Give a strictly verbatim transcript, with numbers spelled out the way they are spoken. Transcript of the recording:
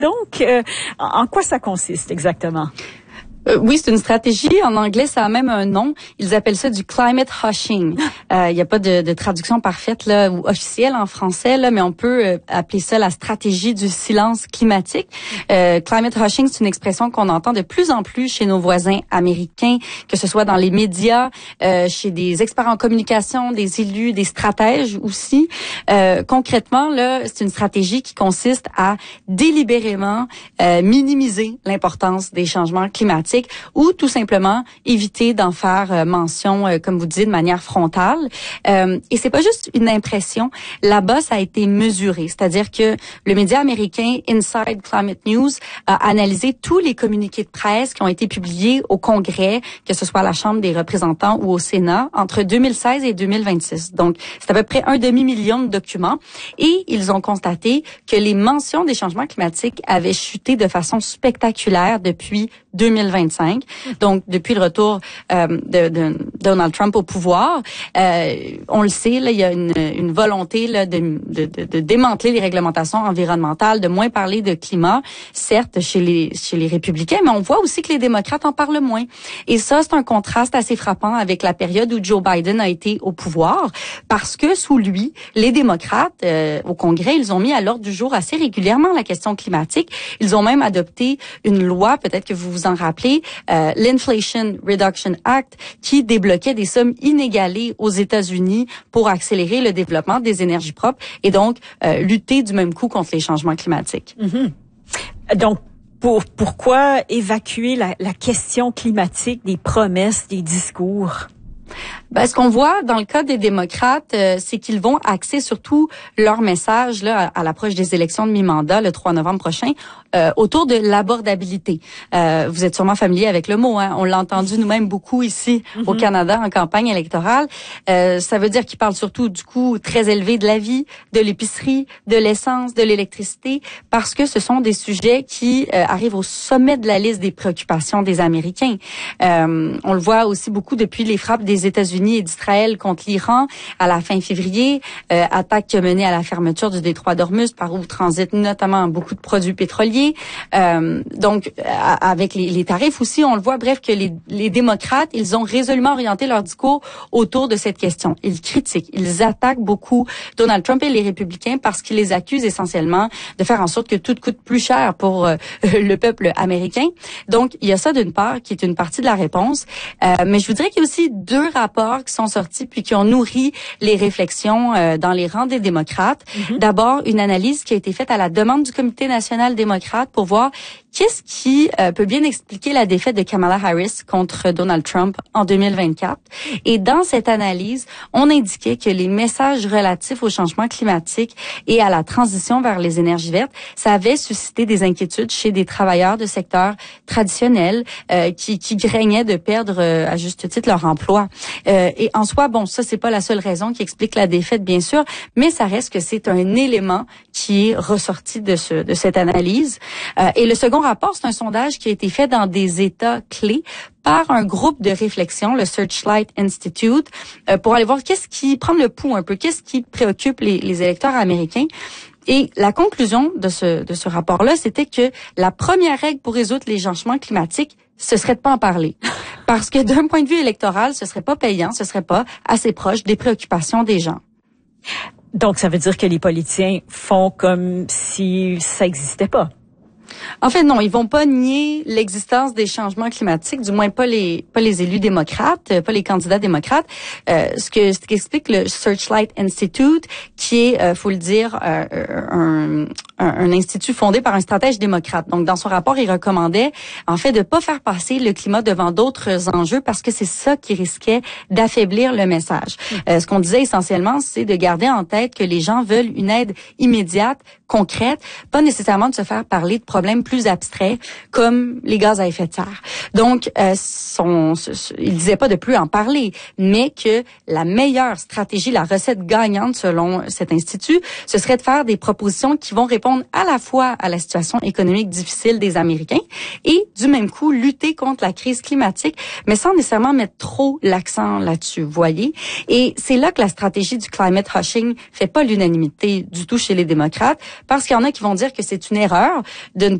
Donc, euh, en quoi ça consiste exactement? Euh, oui, c'est une stratégie. En anglais, ça a même un nom. Ils appellent ça du climate hushing. Il euh, n'y a pas de, de traduction parfaite là ou officielle en français là, mais on peut euh, appeler ça la stratégie du silence climatique. Euh, climate hushing, c'est une expression qu'on entend de plus en plus chez nos voisins américains, que ce soit dans les médias, euh, chez des experts en communication, des élus, des stratèges aussi. Euh, concrètement, là, c'est une stratégie qui consiste à délibérément euh, minimiser l'importance des changements climatiques, ou tout simplement éviter d'en faire euh, mention, euh, comme vous dites, de manière frontale. Euh, et c'est pas juste une impression. Là-bas, ça a été mesuré. C'est-à-dire que le média américain Inside Climate News a analysé tous les communiqués de presse qui ont été publiés au Congrès, que ce soit à la Chambre des représentants ou au Sénat, entre deux mille seize et deux mille vingt-six. Donc, c'est à peu près un demi-million de documents. Et ils ont constaté que les mentions des changements climatiques avaient chuté de façon spectaculaire depuis deux mille vingt-cinq, donc depuis le retour euh, de, de Donald Trump au pouvoir. Euh, on le sait, là, il y a une, une volonté là, de, de, de, de démanteler les réglementations environnementales, de moins parler de climat, certes chez les chez les républicains, mais on voit aussi que les démocrates en parlent moins. Et ça, c'est un contraste assez frappant avec la période où Joe Biden a été au pouvoir, parce que sous lui, les démocrates euh, au Congrès, ils ont mis à l'ordre du jour assez régulièrement la question climatique. Ils ont même adopté une loi, peut-être que vous vous en rappelez, euh, l'Inflation Reduction Act, qui débloquait des sommes inégalées aux États-Unis pour accélérer le développement des énergies propres et donc euh, lutter du même coup contre les changements climatiques. Mm-hmm. Donc, pour, pourquoi évacuer la, la question climatique des promesses, des discours? Ben, ce qu'on voit dans le cas des démocrates, euh, c'est qu'ils vont axer surtout leur message là à, à l'approche des élections de mi-mandat le trois novembre prochain euh, autour de l'abordabilité. Euh, vous êtes sûrement familier avec le mot, hein? On l'a entendu nous-mêmes beaucoup ici mm-hmm. au Canada en campagne électorale. Euh, ça veut dire qu'ils parlent surtout du coût très élevé de la vie, de l'épicerie, de l'essence, de l'électricité, parce que ce sont des sujets qui euh, arrivent au sommet de la liste des préoccupations des Américains. Euh, on le voit aussi beaucoup depuis les frappes des États-Unis et d'Israël contre l'Iran à la fin février, euh, attaque qui a mené à la fermeture du détroit d'Ormuz par où transitent notamment beaucoup de produits pétroliers. Euh, donc, à, avec les, les tarifs aussi, on le voit, bref, que les, les démocrates, ils ont résolument orienté leur discours autour de cette question. Ils critiquent, ils attaquent beaucoup Donald Trump et les républicains parce qu'ils les accusent essentiellement de faire en sorte que tout coûte plus cher pour euh, le peuple américain. Donc, il y a ça d'une part qui est une partie de la réponse. Euh, mais je vous dirais qu'il y a aussi deux rapports qui sont sortis puis qui ont nourri les réflexions euh, dans les rangs des démocrates. Mm-hmm. D'abord, une analyse qui a été faite à la demande du Comité national démocrate pour voir qu'est-ce qui euh, peut bien expliquer la défaite de Kamala Harris contre Donald Trump en deux mille vingt-quatre. Et dans cette analyse, on indiquait que les messages relatifs au changement climatique et à la transition vers les énergies vertes, ça avait suscité des inquiétudes chez des travailleurs de secteurs traditionnels euh, qui, qui craignaient de perdre euh, à juste titre leur emploi. Euh, et en soi, bon, ça c'est pas la seule raison qui explique la défaite, bien sûr, mais ça reste que c'est un élément qui est ressorti de ce de cette analyse. Euh, et le second rapport, c'est un sondage qui a été fait dans des États clés par un groupe de réflexion, le Searchlight Institute, euh, pour aller voir qu'est-ce qui prend le pouls un peu, qu'est-ce qui préoccupe les, les électeurs américains. Et la conclusion de ce de ce rapport-là, c'était que la première règle pour résoudre les changements climatiques, ce serait de pas en parler. Parce que d'un point de vue électoral, ce serait pas payant, ce serait pas assez proche des préoccupations des gens. Donc, ça veut dire que les politiciens font comme si ça n'existait pas. En fait, non, ils vont pas nier l'existence des changements climatiques, du moins pas les pas les élus démocrates, pas les candidats démocrates. Euh, ce que ce qu'explique le Searchlight Institute, qui est, euh, faut le dire, euh, un, un, un institut fondé par un stratège démocrate. Donc, dans son rapport, il recommandait, en fait, de pas faire passer le climat devant d'autres enjeux parce que c'est ça qui risquait d'affaiblir le message. Euh, ce qu'on disait essentiellement, c'est de garder en tête que les gens veulent une aide immédiate, concrète, pas nécessairement de se faire parler de problèmes plus abstraits comme les gaz à effet de serre. Donc, euh, son, ce, ce, il disait pas de plus en parler, mais que la meilleure stratégie, la recette gagnante selon cet institut, ce serait de faire des propositions qui vont répondre à la fois à la situation économique difficile des Américains et du même coup lutter contre la crise climatique, mais sans nécessairement mettre trop l'accent là-dessus, vous voyez. Et c'est là que la stratégie du climate hushing fait pas l'unanimité du tout chez les démocrates, parce qu'il y en a qui vont dire que c'est une erreur de ne